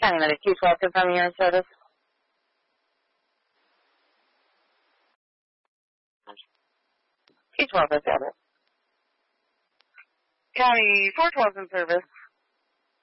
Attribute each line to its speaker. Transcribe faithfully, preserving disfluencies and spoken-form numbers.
Speaker 1: County Medic two twelve, confirming your service. two twelve is service.
Speaker 2: County four twelve in service.